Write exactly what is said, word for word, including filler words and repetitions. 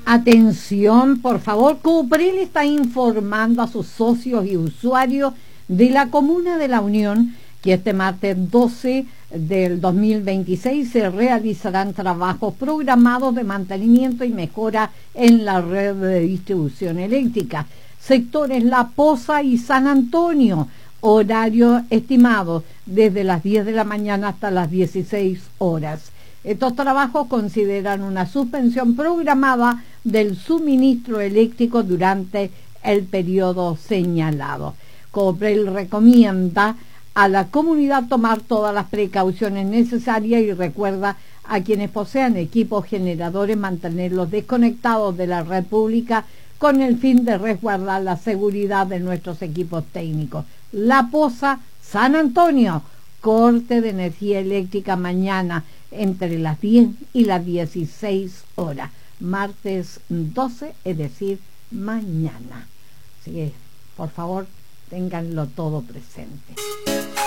Atención, por favor, Coprel está informando a sus socios y usuarios de la Comuna de la Unión que este martes doce del dos mil veintiséis se realizarán trabajos programados de mantenimiento y mejora en la red de distribución eléctrica. Sectores La Poza y San Antonio, horario estimado desde las diez de la mañana hasta las dieciséis horas. Estos trabajos consideran una suspensión programada del suministro eléctrico durante el periodo señalado. Coprel recomienda a la comunidad tomar todas las precauciones necesarias y recuerda a quienes posean equipos generadores mantenerlos desconectados de la red pública con el fin de resguardar la seguridad de nuestros equipos técnicos. La Poza, San Antonio, corte de energía eléctrica mañana entre las diez y las dieciséis horas, martes doce, es decir, mañana. Así que, por favor, ténganlo todo presente.